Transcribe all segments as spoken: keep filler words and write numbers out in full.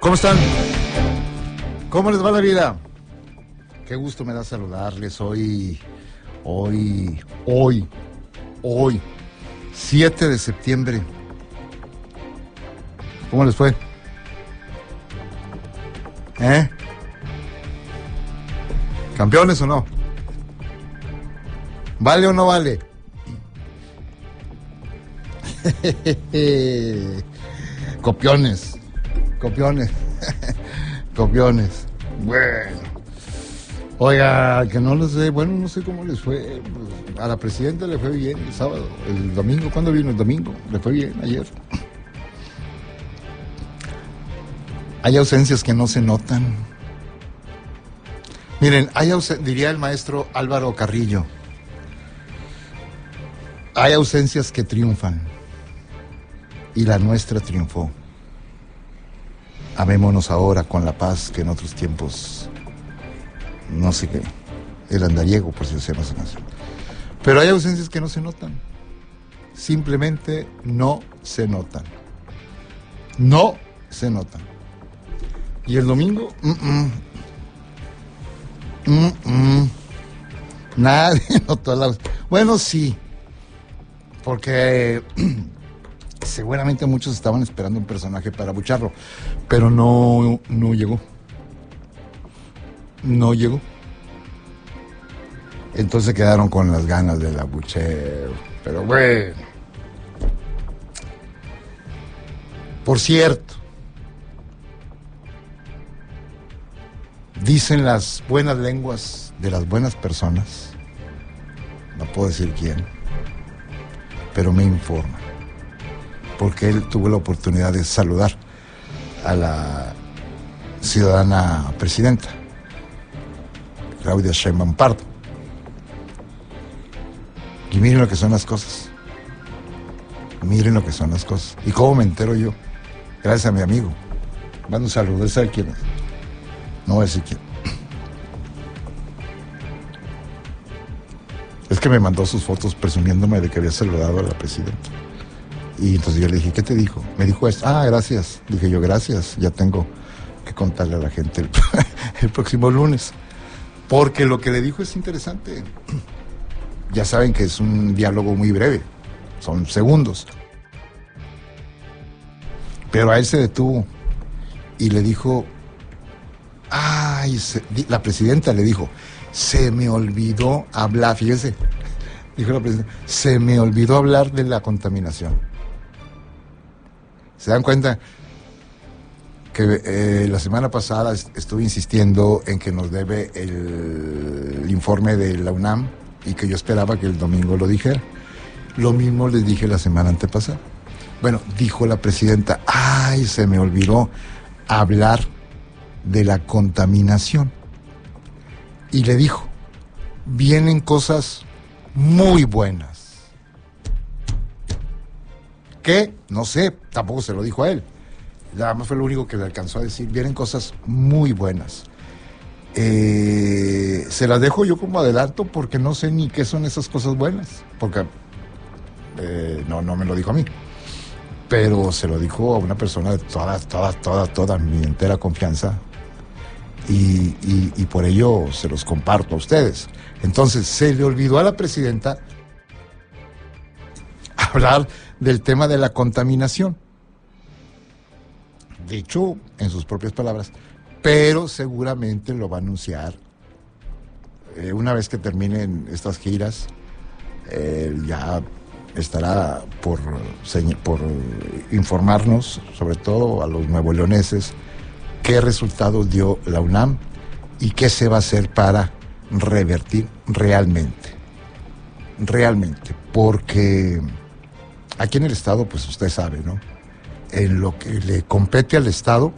¿Cómo están? ¿Cómo les va la vida? Qué gusto me da saludarles hoy, hoy, hoy, hoy, siete de septiembre. ¿Cómo les fue? ¿Eh? ¿Campeones o no? ¿Vale o no vale? Copiones, copiones, copiones. Bueno, oiga, que no lo sé, bueno, no sé cómo les fue. Pues, a la presidenta le fue bien el sábado, el domingo. ¿Cuándo vino el domingo? Le fue bien ayer. Hay ausencias que no se notan. Miren, hay ausen- diría el maestro Álvaro Carrillo, hay ausencias que triunfan. Y la nuestra triunfó. Amémonos ahora con la paz que en otros tiempos, no sé qué, el andariego, por si hacemos más. Pero hay ausencias que no se notan. Simplemente no se notan. No se notan. Y el domingo, mm-mm, mm-mm, nadie notó la... Bueno, sí, porque... seguramente muchos estaban esperando un personaje para abucharlo, pero no, no llegó. No llegó. Entonces quedaron con las ganas del abucheo. Pero bueno. Por cierto, dicen las buenas lenguas de las buenas personas, no puedo decir quién, pero me informan, porque él tuvo la oportunidad de saludar a la ciudadana presidenta, Claudia Sheinbaum Pardo. Y miren lo que son las cosas. Miren lo que son las cosas. ¿Y cómo me entero yo? Gracias a mi amigo. Mando un saludo, él sabe quién es. No voy a decir quién. Es que me mandó sus fotos presumiéndome de que había saludado a la presidenta. Y entonces yo le dije, ¿qué te dijo? Me dijo esto. Ah, gracias. Dije yo, gracias. Ya tengo que contarle a la gente el, el próximo lunes. Porque lo que le dijo es interesante. Ya saben que es un diálogo muy breve. Son segundos. Pero a él se detuvo y le dijo, ay, se, la presidenta le dijo, se me olvidó hablar, fíjese, dijo la presidenta, se me olvidó hablar de la contaminación. ¿Se dan cuenta? Que eh, la semana pasada estuve insistiendo en que nos debe el, el informe de la UNAM y que yo esperaba que el domingo lo dijera. Lo mismo les dije la semana antepasada. Bueno, dijo la presidenta, ay, se me olvidó hablar de la contaminación. Y le dijo, vienen cosas muy buenas. ¿Qué? No sé, tampoco se lo dijo a él. Nada más fue lo único que le alcanzó a decir. Vienen cosas muy buenas. Eh, se las dejo yo como adelanto porque no sé ni qué son esas cosas buenas. Porque eh, no, no me lo dijo a mí. Pero se lo dijo a una persona de toda, toda, toda, toda mi entera confianza. Y, y, y por ello se los comparto a ustedes. Entonces, se le olvidó a la presidenta hablar del tema de la contaminación. Dicho en sus propias palabras, pero seguramente lo va a anunciar eh, una vez que terminen estas giras. Eh, ya estará por, por informarnos, sobre todo a los nuevoleoneses, qué resultados dio la UNAM y qué se va a hacer para revertir realmente, realmente, porque aquí en el Estado, pues usted sabe, ¿no? En lo que le compete al Estado,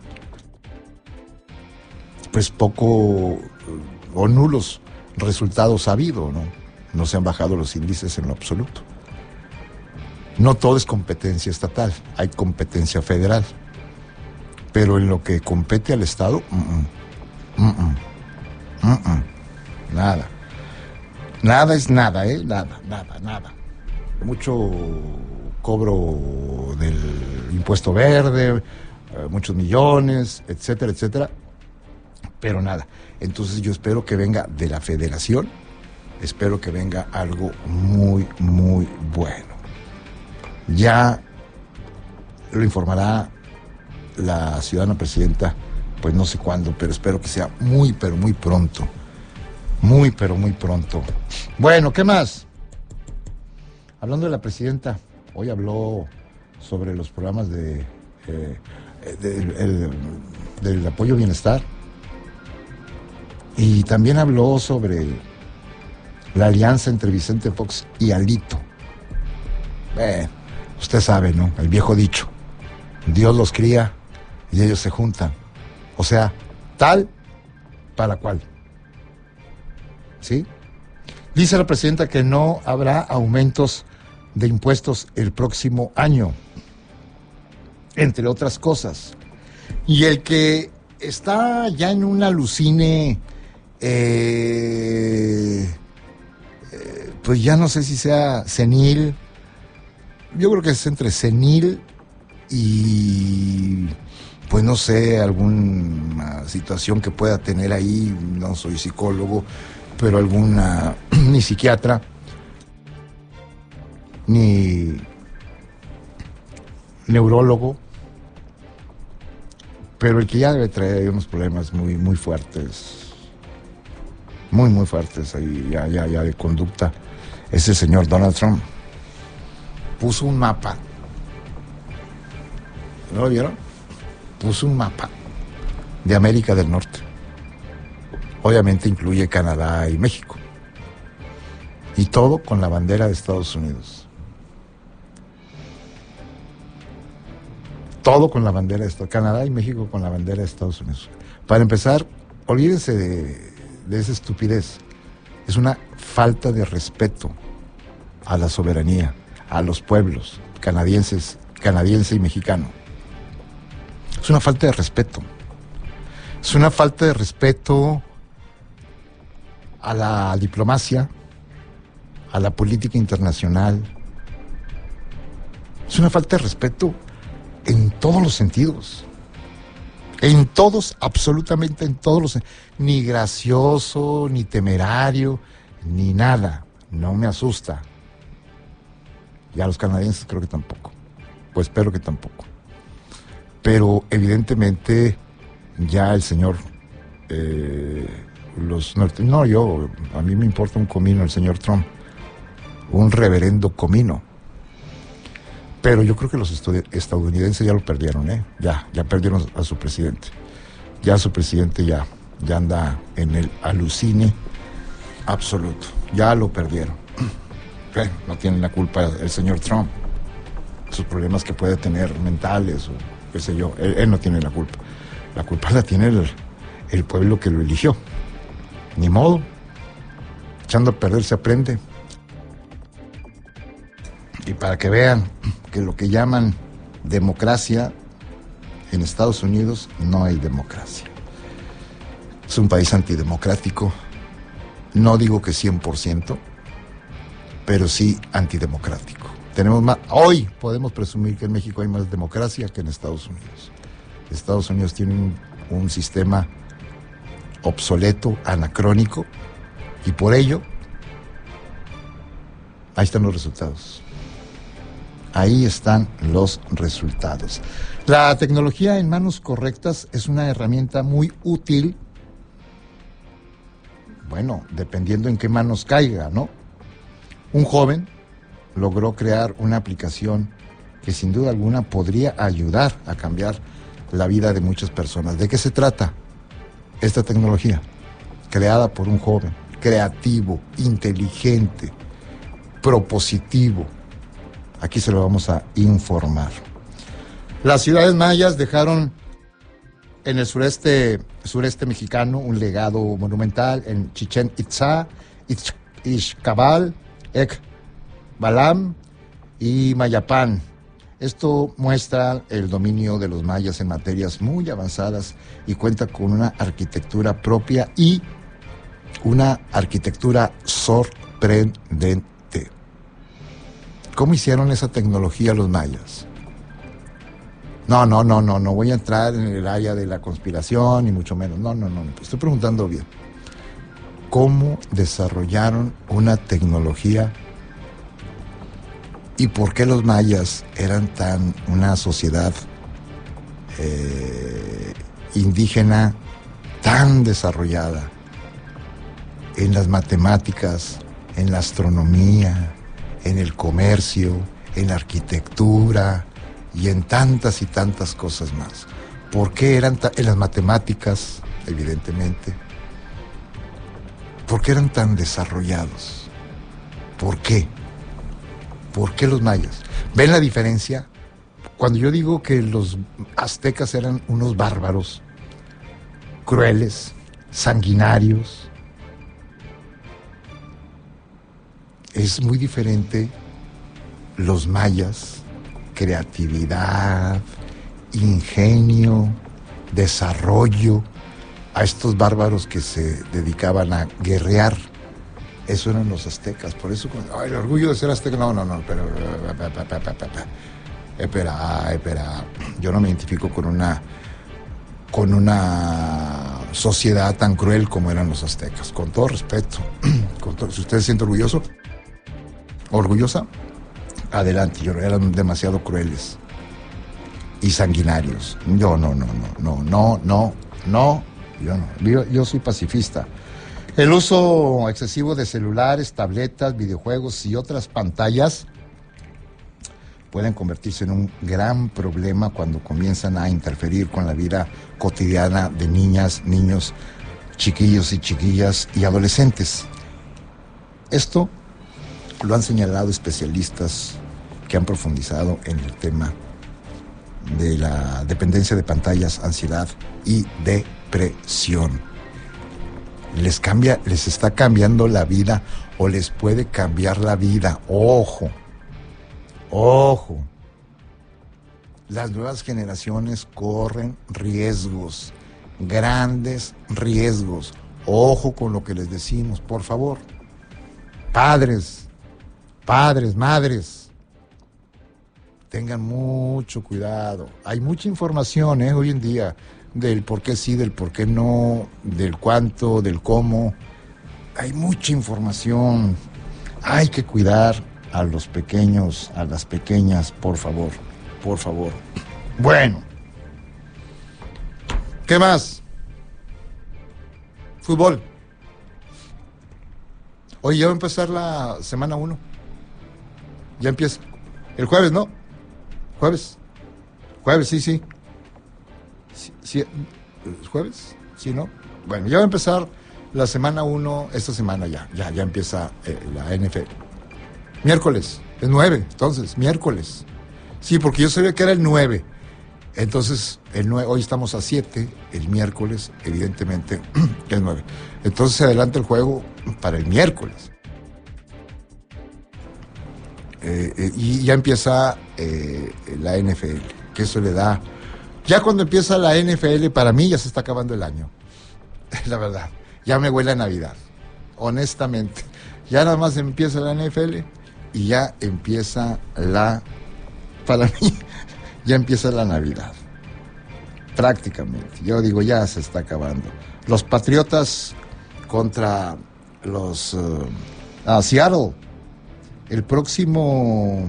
pues poco o nulos resultados ha habido, ¿no? No se han bajado los índices en lo absoluto. No todo es competencia estatal, hay competencia federal. Pero en lo que compete al Estado, mm, mm, mm, mm, mm, nada. Nada es nada, ¿eh? Nada, nada, nada. Mucho cobro del impuesto verde, eh, muchos millones, etcétera, etcétera, pero nada. Entonces yo espero que venga de la Federación, espero que venga algo muy, muy bueno. Ya lo informará la ciudadana presidenta, pues no sé cuándo, pero espero que sea muy, pero muy pronto. Muy, pero muy pronto. Bueno, ¿qué más? Hablando de la presidenta, hoy habló sobre los programas de, eh, de el, del apoyo bienestar. Y también habló sobre la alianza entre Vicente Fox y Alito. Eh, usted sabe, ¿no? El viejo dicho. Dios los cría y ellos se juntan. O sea, tal para cual. ¿Sí? Dice la presidenta que no habrá aumentos de impuestos el próximo año, entre otras cosas. Y el que está ya en un alucine, eh, eh, pues ya no sé si sea senil, yo creo que es entre senil y, pues no sé, alguna situación que pueda tener ahí, no soy psicólogo, pero alguna, ni psiquiatra, ni neurólogo, pero el que ya debe traer unos problemas muy, muy fuertes, muy, muy fuertes ahí, ya, ya, ya de conducta, es el señor Donald Trump. Puso un mapa, ¿no lo vieron? Puso un mapa de América del Norte. Obviamente incluye Canadá y México. Y todo con la bandera de Estados Unidos. Todo con la bandera de Estados Unidos. Canadá y México con la bandera de Estados Unidos. Para empezar, olvídense de, de esa estupidez. Es una falta de respeto a la soberanía, a los pueblos canadienses, canadiense y mexicano. Es una falta de respeto. Es una falta de respeto a la diplomacia, a la política internacional. Es una falta de respeto en todos los sentidos. En todos, absolutamente en todos los sentidos. Ni gracioso, ni temerario, ni nada. No me asusta. Y a los canadienses creo que tampoco. Pues espero que tampoco. Pero evidentemente ya el señor... Eh, los norte... No, yo, a mí me importa un comino el señor Trump. Un reverendo comino. Pero yo creo que los estadounidenses ya lo perdieron, ¿eh? Ya, ya perdieron a su presidente. Ya su presidente ya, ya anda en el alucine absoluto. Ya lo perdieron. ¿Qué? No tiene la culpa el señor Trump. Sus problemas que puede tener mentales o qué sé yo. Él, él no tiene la culpa. La culpa la tiene el, el pueblo que lo eligió. Ni modo. Echando a perder se aprende. Y para que vean que lo que llaman democracia en Estados Unidos no hay democracia. Es un país antidemocrático. No digo que cien por ciento, pero sí antidemocrático. Tenemos más, hoy podemos presumir que en México hay más democracia que en Estados Unidos. Estados Unidos tiene un, un sistema obsoleto, anacrónico, y por ello ahí están los resultados. Ahí están los resultados. La tecnología en manos correctas es una herramienta muy útil, bueno, dependiendo en qué manos caiga, ¿no? Un joven logró crear una aplicación que sin duda alguna podría ayudar a cambiar la vida de muchas personas. ¿De qué se trata esta tecnología? Creada por un joven creativo, inteligente, propositivo. Aquí se lo vamos a informar. Las ciudades mayas dejaron en el sureste, sureste mexicano un legado monumental en Chichén Itzá, Ixcabal, Ecbalam y Mayapán. Esto muestra el dominio de los mayas en materias muy avanzadas y cuenta con una arquitectura propia y una arquitectura sorprendente. ¿Cómo hicieron esa tecnología los mayas? No, no, no, no, no voy a entrar en el área de la conspiración, ni mucho menos. No, no, no, estoy preguntando bien. ¿Cómo desarrollaron una tecnología y por qué los mayas eran tan una sociedad eh, indígena tan desarrollada en las matemáticas, en la astronomía, en el comercio, en la arquitectura y en tantas y tantas cosas más? ¿Por qué eran ta- en las matemáticas, evidentemente? ¿Por qué eran tan desarrollados? ¿Por qué? ¿Por qué los mayas? ¿Ven la diferencia? Cuando yo digo que los aztecas eran unos bárbaros, crueles, sanguinarios, es muy diferente los mayas, creatividad, ingenio, desarrollo, a estos bárbaros que se dedicaban a guerrear. Eso eran los aztecas. Por eso, ay, el orgullo de ser azteca, no, no, no, pero espera, espera, yo no me identifico con una con una sociedad tan cruel como eran los aztecas, con todo respeto. Con todo, si usted se siente orgulloso, orgullosa, adelante. Yo eran demasiado crueles y sanguinarios. Yo no, no, no, no, no, no, no, yo no. Yo, yo soy pacifista. El uso excesivo de celulares, tabletas, videojuegos y otras pantallas pueden convertirse en un gran problema cuando comienzan a interferir con la vida cotidiana de niñas, niños, chiquillos y chiquillas y adolescentes. Esto lo han señalado especialistas que han profundizado en el tema de la dependencia de pantallas, ansiedad y depresión. Les cambia, les está cambiando la vida o les puede cambiar la vida. Ojo, ojo. Las nuevas generaciones corren riesgos, grandes riesgos. Ojo con lo que les decimos, por favor. Padres, padres, madres, tengan mucho cuidado. Hay mucha información, ¿eh? Hoy en día, del por qué sí, del por qué no, del cuánto, del cómo. Hay mucha información. Hay que cuidar a los pequeños, a las pequeñas, por favor, por favor. Bueno, ¿qué más? Fútbol. Hoy ya va a empezar la semana uno. Ya empieza. El jueves, ¿no? Jueves. Jueves, sí, sí. Sí, sí, ¿jueves? Sí, ¿no? Bueno, ya va a empezar la semana uno, esta semana ya, ya, ya empieza eh, la N F L. Miércoles, es nueve, entonces, miércoles. Sí, porque yo sabía que era el nueve. Entonces, el nueve, hoy estamos a siete, el miércoles, evidentemente, es nueve. Entonces se adelanta el juego para el miércoles. Eh, eh, y ya empieza eh, la N F L, que eso le da... Ya cuando empieza la N F L, para mí ya se está acabando el año. La verdad, ya me huele a Navidad, honestamente. Ya nada más empieza la N F L y ya empieza la... Para mí, ya empieza la Navidad. Prácticamente. Yo digo, ya se está acabando. Los Patriotas contra los... Uh, ah, Seattle. El próximo...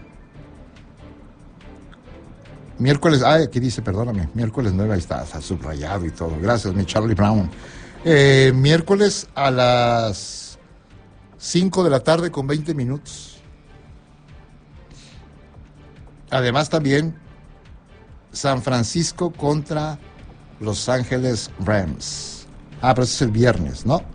Miércoles, ah, aquí dice, perdóname, miércoles nueve, ahí está, está subrayado y todo. Gracias, mi Charlie Brown. Eh, miércoles a las cinco de la tarde con veinte minutos. Además también San Francisco contra Los Ángeles Rams. Ah, pero eso es el viernes, ¿no?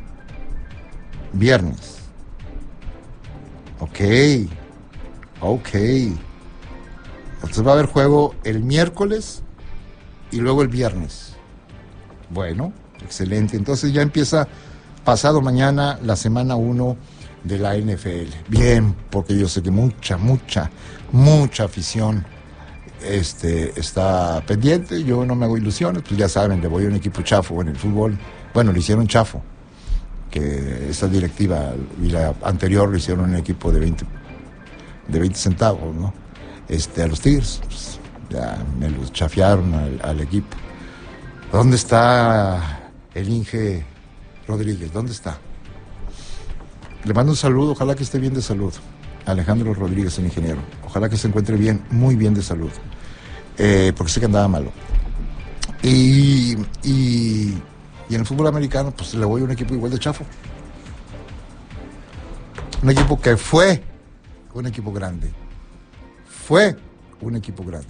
Viernes. Ok, ok. Entonces va a haber juego el miércoles y luego el viernes. Bueno, excelente. Entonces ya empieza pasado mañana la semana uno de la N F L. Bien, porque yo sé que mucha, mucha, mucha afición este, está pendiente. Yo no me hago ilusiones, pues ya saben, le voy a un equipo chafo en el fútbol. Bueno, le hicieron chafo, que esta directiva y la anterior le hicieron un equipo de veinte, de veinte centavos, ¿no? Este, a los Tigres, pues, ya me los chafiaron al, al equipo. ¿Dónde está el Inge Rodríguez? ¿Dónde está? Le mando un saludo, ojalá que esté bien de salud. Alejandro Rodríguez, el ingeniero. Ojalá que se encuentre bien, muy bien de salud. Eh, porque sé que andaba malo. Y, y, y en el fútbol americano, pues le voy a un equipo igual de chafo. Un equipo que fue un equipo grande. Fue un equipo grande.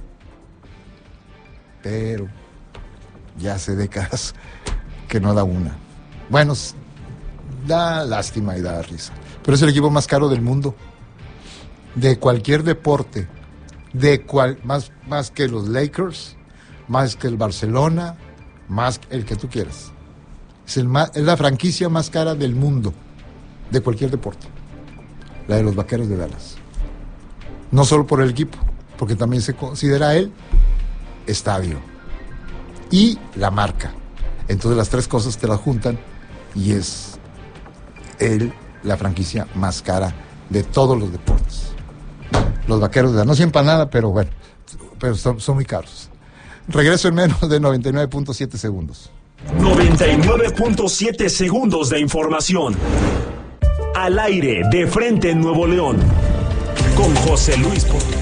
Pero ya hace décadas que no da una. Bueno, da lástima y da risa. Pero es el equipo más caro del mundo. De cualquier deporte. De cual, más, más que los Lakers, más que el Barcelona, más el que tú quieras. Es, el más, es la franquicia más cara del mundo. De cualquier deporte. La de los Vaqueros de Dallas. No solo por el equipo, porque también se considera el estadio y la marca. Entonces las tres cosas te las juntan y es el, la franquicia más cara de todos los deportes. Los Vaqueros de Dallas, no siempre nada, pero bueno, pero son, son muy caros. Regreso en menos de noventa y nueve punto siete segundos. noventa y nueve punto siete segundos de información. Al aire, de frente en Nuevo León, con José Luis Portillo.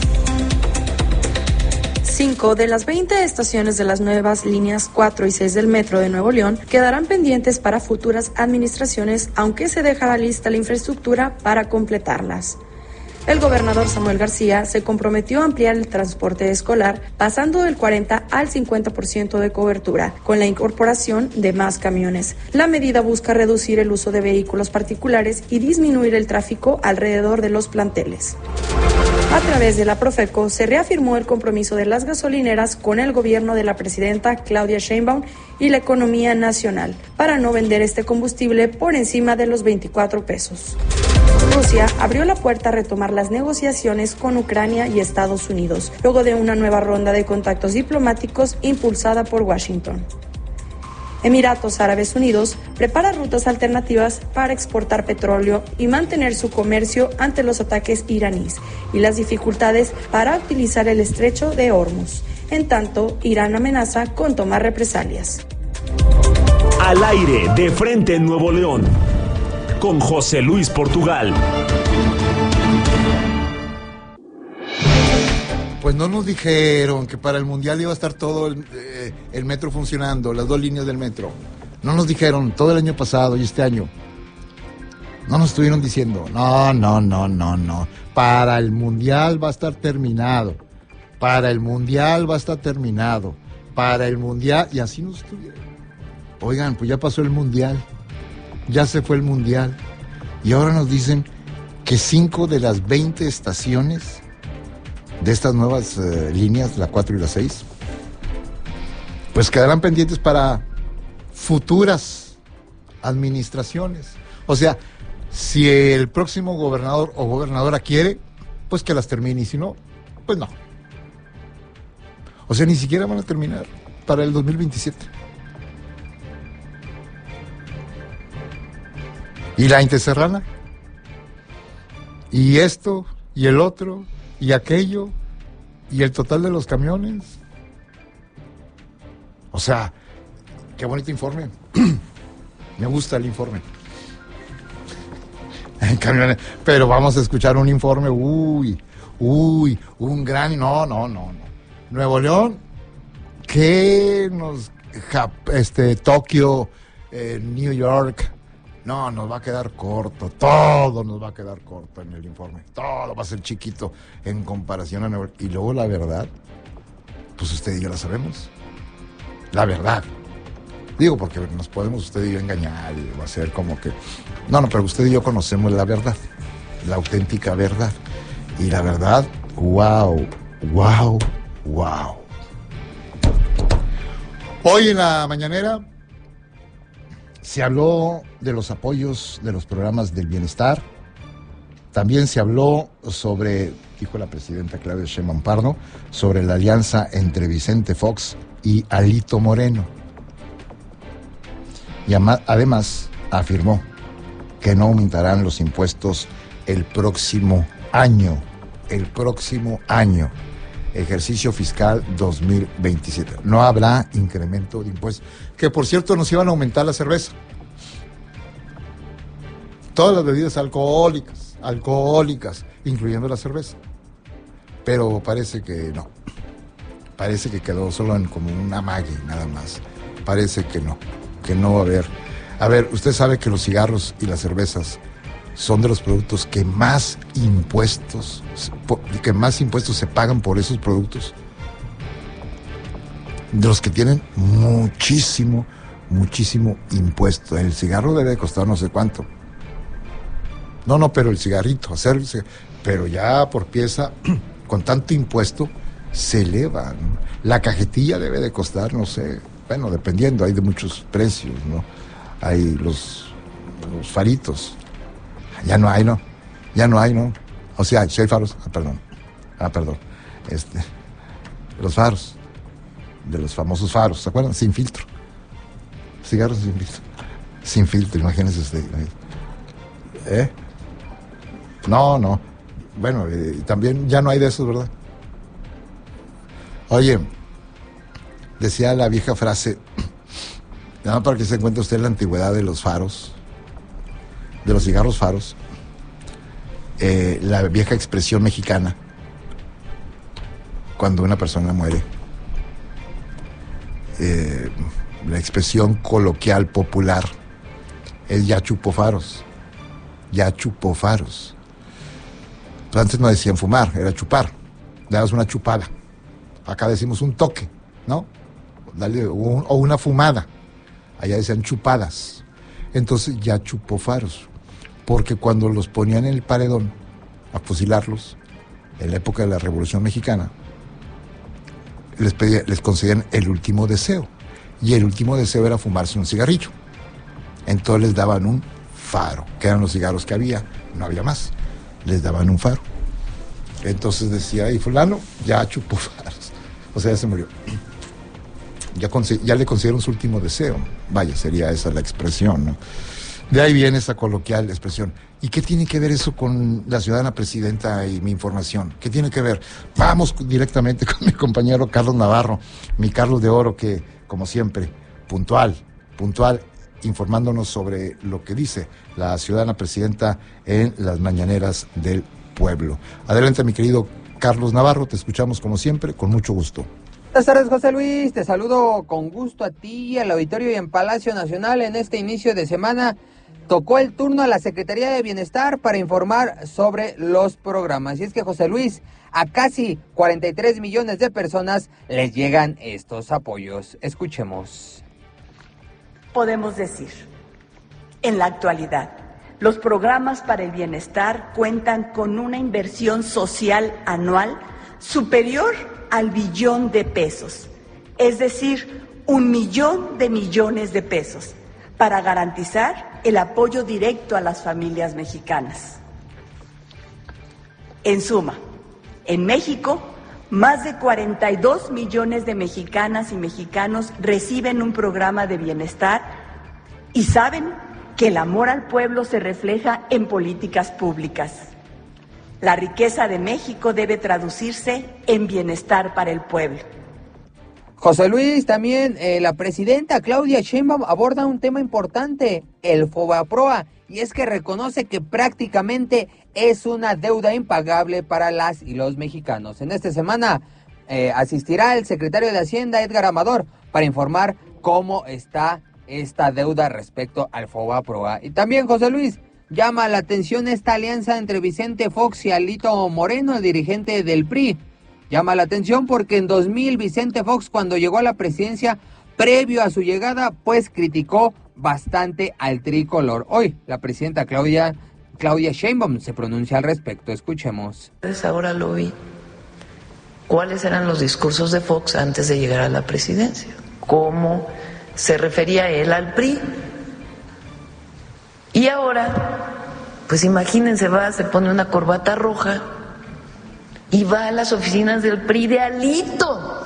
Cinco de las veinte estaciones de las nuevas líneas cuatro y seis del Metro de Nuevo León quedarán pendientes para futuras administraciones, aunque se dejará lista la infraestructura para completarlas. El gobernador Samuel García se comprometió a ampliar el transporte escolar, pasando del cuarenta al cincuenta por ciento de cobertura, con la incorporación de más camiones. La medida busca reducir el uso de vehículos particulares y disminuir el tráfico alrededor de los planteles. A través de la Profeco se reafirmó el compromiso de las gasolineras con el gobierno de la presidenta Claudia Sheinbaum y la economía nacional para no vender este combustible por encima de los veinticuatro pesos. Rusia abrió la puerta a retomar las negociaciones con Ucrania y Estados Unidos, luego de una nueva ronda de contactos diplomáticos impulsada por Washington. Emiratos Árabes Unidos prepara rutas alternativas para exportar petróleo y mantener su comercio ante los ataques iraníes y las dificultades para utilizar el estrecho de Hormuz. En tanto, Irán amenaza con tomar represalias. Al aire, de frente en Nuevo León, con José Luis Portugal. Pues no nos dijeron que para el Mundial iba a estar todo el, eh, el metro funcionando, las dos líneas del metro. No nos dijeron todo el año pasado y este año. No nos estuvieron diciendo, no, no, no, no, no. Para el Mundial va a estar terminado. Para el Mundial va a estar terminado. Para el Mundial, y así nos estuvieron. Oigan, pues ya pasó el Mundial. Ya se fue el Mundial. Y ahora nos dicen que cinco de las veinte estaciones de estas nuevas eh, líneas, la cuatro y la seis, pues quedarán pendientes para futuras administraciones. O sea, si el próximo gobernador o gobernadora quiere, pues que las termine, y si no, pues no. O sea, ni siquiera van a terminar para el dos mil veintisiete. Y la Interserrana, y esto, y el otro, y aquello, y el total de los camiones. O sea, qué bonito informe. Me gusta el informe. Camiones, pero vamos a escuchar un informe, uy, uy, un gran, no, no, no, no. Nuevo León, que nos, este, Tokio, eh, New York. No, nos va a quedar corto, todo nos va a quedar corto en el informe, todo va a ser chiquito en comparación a Nueva York. Y luego la verdad, pues usted y yo la sabemos, la verdad. Digo, porque nos podemos usted y yo engañar y va a ser como que... No, no, pero usted y yo conocemos la verdad, la auténtica verdad. Y la verdad, wow, wow, wow. Hoy en la mañanera se habló de los apoyos de los programas del bienestar. También se habló sobre, dijo la presidenta Claudia Sheinbaum Pardo, sobre la alianza entre Vicente Fox y Alito Moreno. Y además afirmó que no aumentarán los impuestos el próximo año. El próximo año. ejercicio fiscal dos mil veintisiete. No habrá incremento de impuestos. Que por cierto nos iban a aumentar la cerveza. Todas las bebidas alcohólicas, alcohólicas, incluyendo la cerveza. Pero parece que no. Parece que quedó solo en como un amague, nada más. Parece que no, que no va a haber. A ver, usted sabe que los cigarros y las cervezas son de los productos que más impuestos, que más impuestos se pagan por esos productos. De los que tienen muchísimo, muchísimo impuesto. El cigarro debe costar no sé cuánto. No, no, pero el cigarrito, hacerse, pero ya por pieza, con tanto impuesto, se eleva, ¿no? La cajetilla debe de costar, no sé, bueno, dependiendo, hay de muchos precios, ¿no? Hay los, los faritos. Ya no hay, ¿no? Ya no hay, ¿no? O sea, si hay faros, ah, perdón, ah, perdón, este, los faros, de los famosos faros, ¿se acuerdan? Sin filtro, cigarros sin filtro, sin filtro, imagínense usted, ¿eh? No, no, bueno, eh, también ya no hay de esos, ¿verdad? Oye, decía la vieja frase, nada más para que se encuentre usted la antigüedad de los faros, de los cigarros faros, eh, la vieja expresión mexicana, cuando una persona muere, eh, la expresión coloquial popular es ya chupó faros, ya chupó faros. Pero antes no decían fumar, era chupar, le dabas una chupada. Acá decimos un toque, ¿no? Dale, o, un, o una fumada. Allá decían chupadas. Entonces ya chupó faros. Porque cuando los ponían en el paredón a fusilarlos, en la época de la Revolución Mexicana, les, pedía, les concedían el último deseo. Y el último deseo era fumarse un cigarrillo. Entonces les daban un faro, que eran los cigarros que había, no había más. Les daban un faro. Entonces decía, y fulano ya chupó faros. O sea, ya se murió. Ya, ya le concedieron su último deseo. Vaya, sería esa la expresión, ¿no? De ahí viene esa coloquial expresión. ¿Y qué tiene que ver eso con la ciudadana presidenta y mi información? ¿Qué tiene que ver? Vamos directamente con mi compañero Carlos Navarro, mi Carlos de Oro, que, como siempre, puntual, puntual, informándonos sobre lo que dice la ciudadana presidenta en las mañaneras del pueblo. Adelante, mi querido Carlos Navarro, te escuchamos como siempre, con mucho gusto. Buenas tardes, José Luis, te saludo con gusto a ti, al auditorio y en Palacio Nacional. En este inicio de semana tocó el turno a la Secretaría de Bienestar para informar sobre los programas. Y es que, José Luis, a casi cuarenta y tres millones de personas les llegan estos apoyos. Escuchemos. Podemos decir, en la actualidad, los programas para el bienestar cuentan con una inversión social anual superior al billón de pesos, es decir, un millón de millones de pesos, para garantizar el apoyo directo a las familias mexicanas. En suma, en México, más de cuarenta y dos millones de mexicanas y mexicanos reciben un programa de bienestar y saben que el amor al pueblo se refleja en políticas públicas. La riqueza de México debe traducirse en bienestar para el pueblo. José Luis, también eh, la presidenta Claudia Sheinbaum aborda un tema importante, el FOBAPROA, y es que reconoce que prácticamente es una deuda impagable para las y los mexicanos. En esta semana eh, asistirá el secretario de Hacienda, Edgar Amador, para informar cómo está esta deuda respecto al FOBAPROA. Y también, José Luis, llama la atención esta alianza entre Vicente Fox y Alito Moreno, el dirigente del P R I. Llama la atención porque en dos mil Vicente Fox, cuando llegó a la presidencia, previo a su llegada, pues criticó bastante al tricolor. Hoy la presidenta Claudia, Claudia Sheinbaum se pronuncia al respecto. Escuchemos. Ahora lo vi. ¿Cuáles eran los discursos de Fox antes de llegar a la presidencia? ¿Cómo se refería él al P R I? Y ahora, pues imagínense, va, se pone una corbata roja y va a las oficinas del P R I de Alito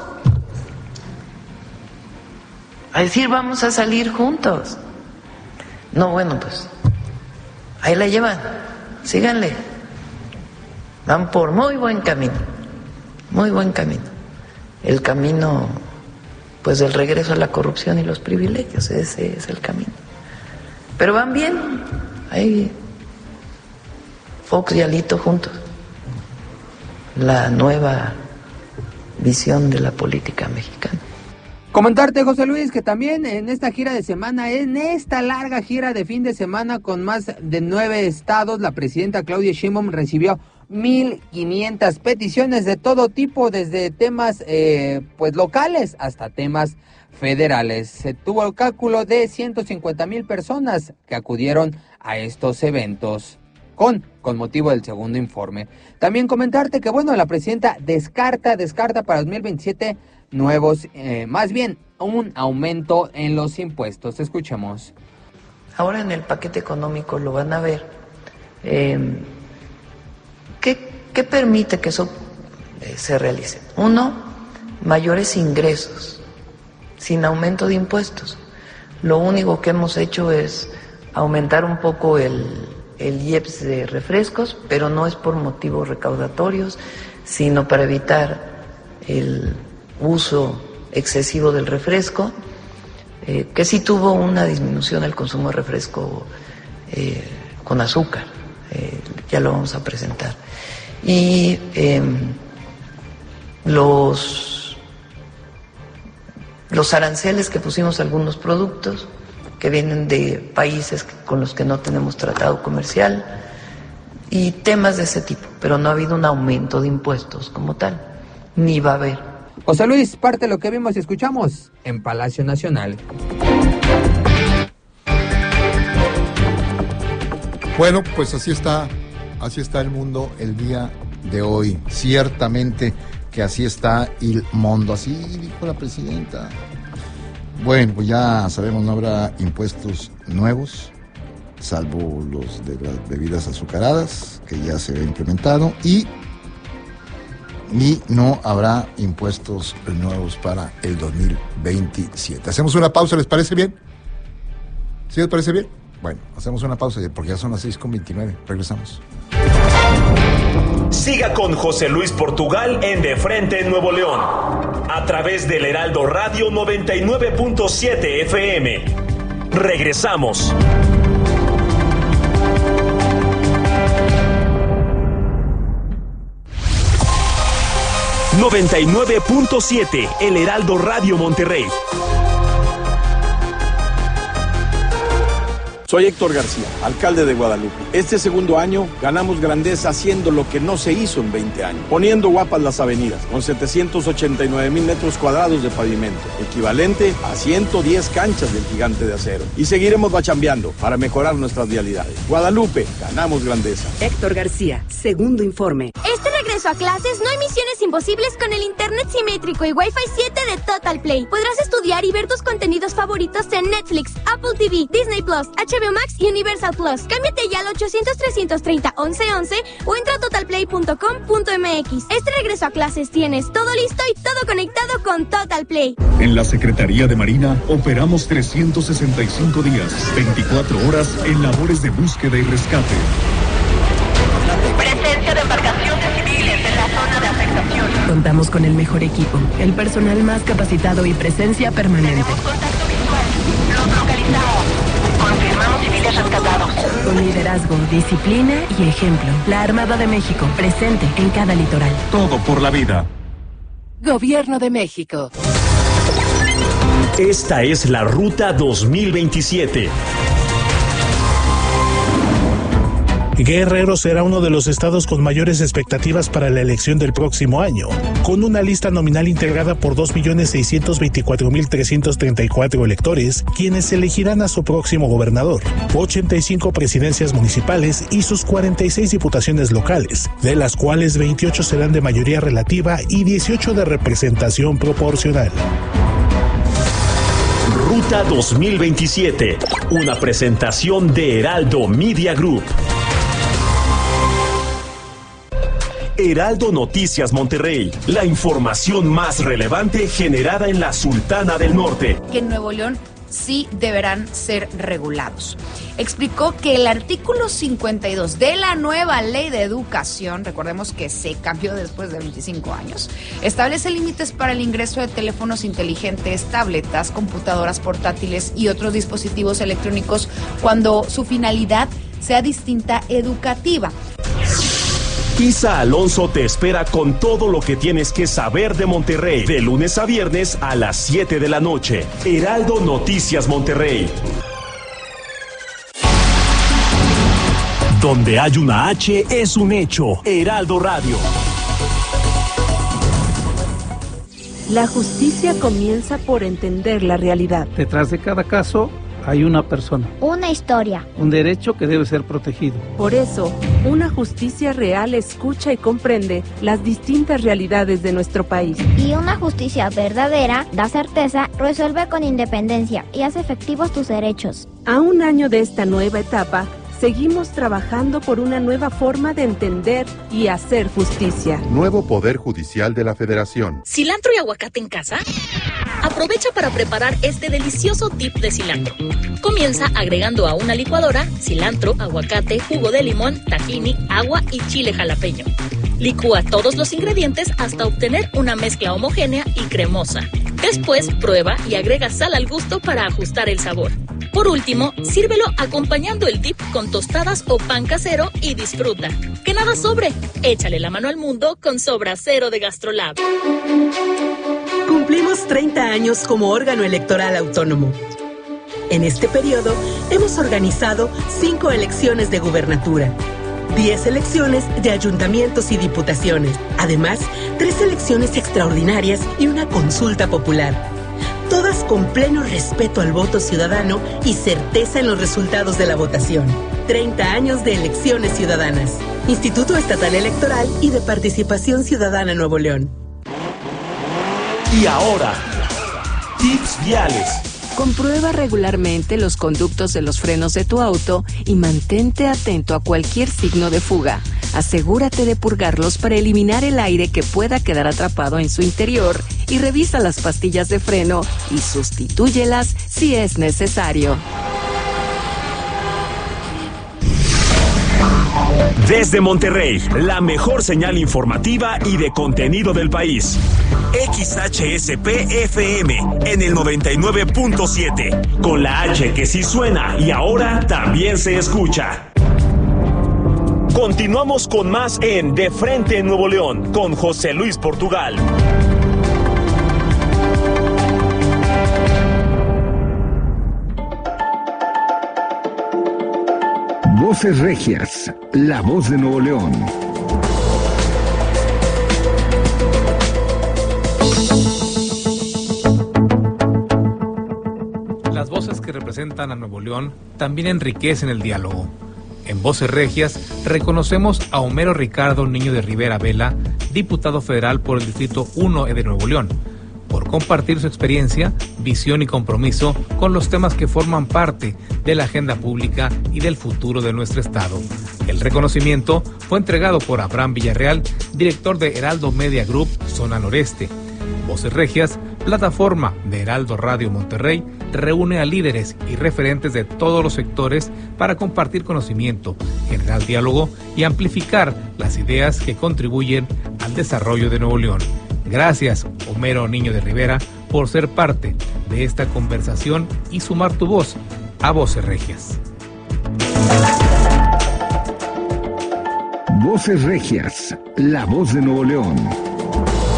a decir vamos a salir juntos. No, bueno, pues ahí la llevan, síganle, van por muy buen camino, muy buen camino. El camino, pues, del regreso a la corrupción y los privilegios, ese es el camino. Pero van bien, hay Fox y Alito juntos. La nueva visión de la política mexicana. Comentarte, José Luis, que también en esta gira de semana, en esta larga gira de fin de semana con más de nueve estados, la presidenta Claudia Sheinbaum recibió mil quinientas peticiones de todo tipo, desde temas eh, pues locales hasta temas federales. Se tuvo el cálculo de ciento cincuenta mil personas que acudieron a estos eventos con, con motivo del segundo informe. También comentarte que, bueno, la presidenta descarta, descarta para dos mil veintisiete nuevos, eh, más bien un aumento en los impuestos. Escuchemos. Ahora en el paquete económico lo van a ver. Eh, ¿qué, ¿Qué permite que eso eh, se realice? Uno, mayores ingresos, sin aumento de impuestos. Lo único que hemos hecho es aumentar un poco el, el I E P S de refrescos, pero no es por motivos recaudatorios, sino para evitar el uso excesivo del refresco, eh, que sí tuvo una disminución del consumo de refresco eh, con azúcar, eh, ya lo vamos a presentar. Y eh, los, los aranceles que pusimos a algunos productos que vienen de países con los que no tenemos tratado comercial y temas de ese tipo, pero no ha habido un aumento de impuestos como tal, ni va a haber. José Luis, parte de lo que vimos y escuchamos en Palacio Nacional. Bueno, pues así está, así está el mundo el día de hoy. Ciertamente que así está el mundo, así dijo la presidenta. Bueno, pues ya sabemos, no habrá impuestos nuevos, salvo los de las bebidas azucaradas, que ya se había implementado, y y no habrá impuestos nuevos para el dos mil veintisiete. Hacemos una pausa, ¿les parece bien? ¿Sí les parece bien? Bueno, hacemos una pausa porque ya son las seis con veintinueve. Regresamos. Siga con José Luis Portugal en De Frente en Nuevo León, a través del Heraldo Radio noventa y nueve punto siete F M. Regresamos. noventa y nueve punto siete, El Heraldo Radio Monterrey. Soy Héctor García, alcalde de Guadalupe. Este segundo año ganamos grandeza haciendo lo que no se hizo en veinte años, poniendo guapas las avenidas, con setecientos ochenta y nueve mil metros cuadrados de pavimento, equivalente a ciento diez canchas del Gigante de Acero. Y seguiremos bachambeando para mejorar nuestras vialidades. Guadalupe, ganamos grandeza. Héctor García, segundo informe. Este regreso a clases no hay misiones imposibles con el internet simétrico y Wi-Fi siete de Total Play. Podrás estudiar y ver tus contenidos favoritos en Netflix, Apple T V, Disney Plus, H B O Max y Universal Plus. Cámbiate ya al ochocientos, trescientos treinta, once once o entra a total play punto com punto m x. Este regreso a clases tienes todo listo y todo conectado con Total Play. En la Secretaría de Marina operamos trescientos sesenta y cinco días, veinticuatro horas en labores de búsqueda y rescate. Presencia de embarcaciones civiles en la zona de afectación. Contamos con el mejor equipo, el personal más capacitado y presencia permanente. Tenemos contacto visual. Los localizamos. Confirmamos civiles rescatados. Con liderazgo, disciplina y ejemplo. La Armada de México, presente en cada litoral. Todo por la vida. Gobierno de México. Esta es la Ruta dos mil veintisiete. Guerrero será uno de los estados con mayores expectativas para la elección del próximo año, con una lista nominal integrada por dos millones seiscientos veinticuatro mil trescientos treinta y cuatro electores, quienes elegirán a su próximo gobernador, ochenta y cinco presidencias municipales y sus cuarenta y seis diputaciones locales, de las cuales veintiocho serán de mayoría relativa y dieciocho de representación proporcional. Ruta dos mil veintisiete, una presentación de Heraldo Media Group. Heraldo Noticias Monterrey, la información más relevante generada en la Sultana del Norte. Que en Nuevo León sí deberán ser regulados. Explicó que el artículo cincuenta y dos de la nueva Ley de Educación, recordemos que se cambió después de veinticinco años, establece límites para el ingreso de teléfonos inteligentes, tabletas, computadoras portátiles y otros dispositivos electrónicos cuando su finalidad sea distinta educativa. Isa Alonso te espera con todo lo que tienes que saber de Monterrey, de lunes a viernes a las siete de la noche. Heraldo Noticias Monterrey. Donde hay una H es un hecho. Heraldo Radio. La justicia comienza por entender la realidad. Detrás de cada caso hay una persona. Una historia. Un derecho que debe ser protegido. Por eso, una justicia real escucha y comprende las distintas realidades de nuestro país. Y una justicia verdadera da certeza, resuelve con independencia y hace efectivos tus derechos. A un año de esta nueva etapa, seguimos trabajando por una nueva forma de entender y hacer justicia. Nuevo Poder Judicial de la Federación. ¿Cilantro y aguacate en casa? Aprovecha para preparar este delicioso dip de cilantro. Comienza agregando a una licuadora cilantro, aguacate, jugo de limón, tahini, agua y chile jalapeño. Licúa todos los ingredientes hasta obtener una mezcla homogénea y cremosa. Después prueba y agrega sal al gusto para ajustar el sabor. Por último, sírvelo acompañando el dip con tostadas o pan casero y disfruta. ¡Que nada sobre! Échale la mano al mundo con Sobra Cero de GastroLab. Cumplimos treinta años como órgano electoral autónomo. En este periodo, hemos organizado cinco elecciones de gubernatura, diez elecciones de ayuntamientos y diputaciones, además, tres elecciones extraordinarias y una consulta popular. Todas con pleno respeto al voto ciudadano y certeza en los resultados de la votación. treinta años de elecciones ciudadanas. Instituto Estatal Electoral y de Participación Ciudadana Nuevo León. Y ahora, tips viales. Comprueba regularmente los conductos de los frenos de tu auto y mantente atento a cualquier signo de fuga. Asegúrate de purgarlos para eliminar el aire que pueda quedar atrapado en su interior y revisa las pastillas de freno y sustitúyelas si es necesario. Desde Monterrey, la mejor señal informativa y de contenido del país. X H S P F M en el noventa y nueve punto siete, con la H que sí suena y ahora también se escucha. Continuamos con más en De Frente en Nuevo León, con José Luis Portugal. Voces Regias, la voz de Nuevo León. Las voces que representan a Nuevo León también enriquecen el diálogo. En Voces Regias reconocemos a Homero Ricardo Niño de Rivera Vela, diputado federal por el Distrito uno de Nuevo León, por compartir su experiencia, visión y compromiso con los temas que forman parte de la agenda pública y del futuro de nuestro estado. El reconocimiento fue entregado por Abraham Villarreal, director de Heraldo Media Group, Zona Noreste. Voces Regias, plataforma de Heraldo Radio Monterrey, reúne a líderes y referentes de todos los sectores para compartir conocimiento, generar diálogo y amplificar las ideas que contribuyen al desarrollo de Nuevo León. Gracias, Homero Niño de Rivera, por ser parte de esta conversación y sumar tu voz a Voces Regias. Voces Regias, la voz de Nuevo León.